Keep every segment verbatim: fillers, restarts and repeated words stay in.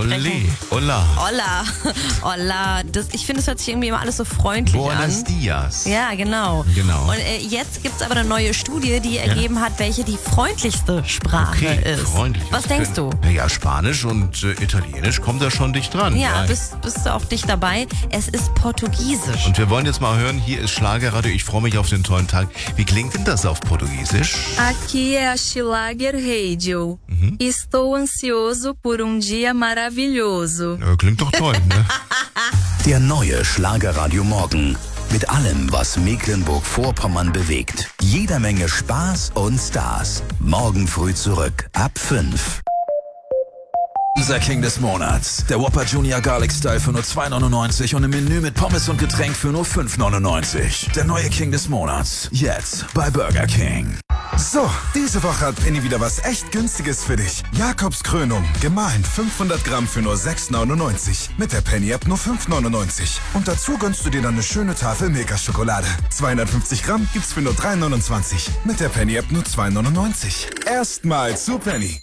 sprechen. Hola. Hola. Hola. Das, ich finde, es hört sich irgendwie immer alles so freundlich Buenos an. dias. Ja, genau. Genau. Und äh, jetzt gibt es aber eine neue Studie, die ergeben hat, welche die freundlichste Sprache Okay, ist. freundlich. Was denkst du? Naja, Spanisch und äh, Italienisch kommt da schon dicht dran. Ja, bist, bist du auch dicht dabei. Es ist Portugiesisch. Und wir wollen jetzt mal hören, hier ist Schlagerradio, ich freue mich auf den tollen Tag. Wie klingt denn das auf Portugiesisch? Aqui é a Schlager Radio. Mhm. Estou ansioso por um dia maravilhoso. Ja, klingt doch toll, ne? Der neue Schlagerradio Morgen. Mit allem, was Mecklenburg-Vorpommern bewegt. Jeder Menge Spaß und Stars. Morgen früh zurück, ab fünf. Unser King des Monats. Der Whopper Junior Garlic Style für nur zwei neunundneunzig und ein Menü mit Pommes und Getränk für nur fünf neunundneunzig. Der neue King des Monats. Jetzt bei Burger King. So, diese Woche hat Penny wieder was echt Günstiges für dich. Jakobs Krönung, gemahlen fünfhundert Gramm für nur sechs neunundneunzig. Mit der Penny-App nur fünf neunundneunzig. Und dazu gönnst du dir dann eine schöne Tafel Milka-Schokolade. zweihundertfünfzig Gramm gibt's für nur drei neunundzwanzig. Mit der Penny-App nur zwei neunundneunzig. Erstmal zu Penny.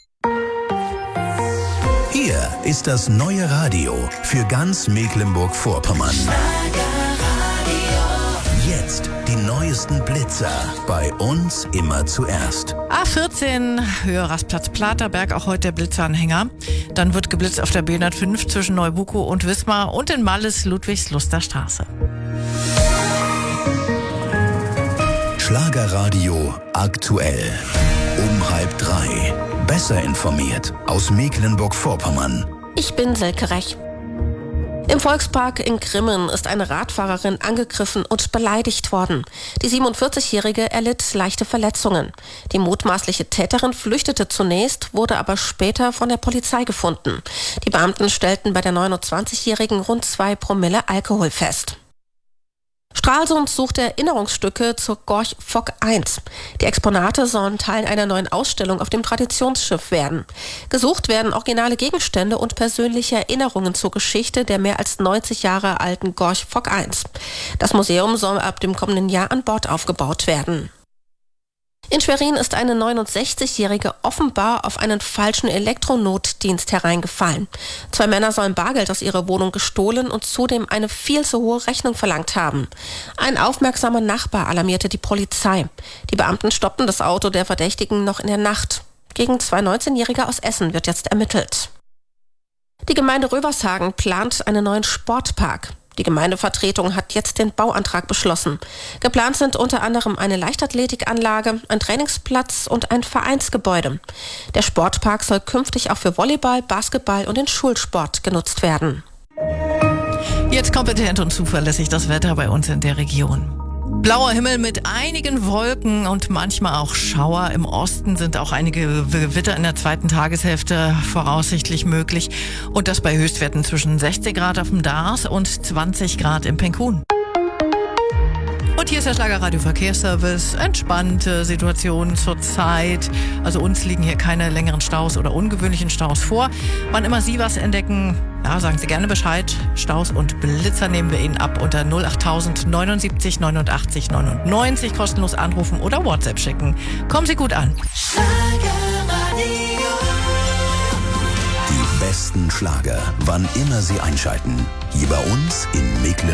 Hier ist das neue Radio für ganz Mecklenburg-Vorpommern. Jetzt die neuesten Blitzer. Bei uns immer zuerst. A vierzehn, Höhe Rastplatz Platerberg, auch heute der Blitzanhänger. Dann wird geblitzt auf der B hundertfünf zwischen Neubukow und Wismar und in Malles Ludwigsluster Straße. Schlagerradio aktuell. Um halb drei. Besser informiert aus Mecklenburg-Vorpommern. Ich bin Silke Rech. Im Volkspark in Grimmen ist eine Radfahrerin angegriffen und beleidigt worden. Die siebenundvierzigjährige erlitt leichte Verletzungen. Die mutmaßliche Täterin flüchtete zunächst, wurde aber später von der Polizei gefunden. Die Beamten stellten bei der neunundzwanzigjährigen rund zwei Promille Alkohol fest. Stralsund sucht Erinnerungsstücke zur Gorch Fock eins. Die Exponate sollen Teil einer neuen Ausstellung auf dem Traditionsschiff werden. Gesucht werden originale Gegenstände und persönliche Erinnerungen zur Geschichte der mehr als neunzig Jahre alten Gorch Fock eins. Das Museum soll ab dem kommenden Jahr an Bord aufgebaut werden. In Schwerin ist eine neunundsechzigjährige offenbar auf einen falschen Elektronotdienst hereingefallen. Zwei Männer sollen Bargeld aus ihrer Wohnung gestohlen und zudem eine viel zu hohe Rechnung verlangt haben. Ein aufmerksamer Nachbar alarmierte die Polizei. Die Beamten stoppten das Auto der Verdächtigen noch in der Nacht. Gegen zwei neunzehnjährige aus Essen wird jetzt ermittelt. Die Gemeinde Rövershagen plant einen neuen Sportpark. Die Gemeindevertretung hat jetzt den Bauantrag beschlossen. Geplant sind unter anderem eine Leichtathletikanlage, ein Trainingsplatz und ein Vereinsgebäude. Der Sportpark soll künftig auch für Volleyball, Basketball und den Schulsport genutzt werden. Jetzt kompetent und zuverlässig das Wetter bei uns in der Region. Blauer Himmel mit einigen Wolken und manchmal auch Schauer. Im Osten sind auch einige Gewitter in der zweiten Tageshälfte voraussichtlich möglich. Und das bei Höchstwerten zwischen sechzig Grad auf dem Dars und zwanzig Grad im Penkun. Und hier ist der Schlagerradio Verkehrsservice. Entspannte Situation zurzeit. Also uns liegen hier keine längeren Staus oder ungewöhnlichen Staus vor. Wann immer Sie was entdecken, ja, sagen Sie gerne Bescheid. Staus und Blitzer nehmen wir Ihnen ab unter null achttausend neunundsiebzig neunundachtzig neunundneunzig. Kostenlos anrufen oder WhatsApp schicken. Kommen Sie gut an. Die besten Schlager, wann immer Sie einschalten. Hier bei uns in Mecklenburg.